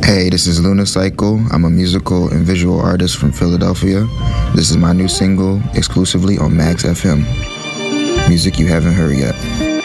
Hey, this is Luna Cycle. I'm a musical and visual artist from Philadelphia. This is my new single exclusively on Max FM. Music you haven't heard yet.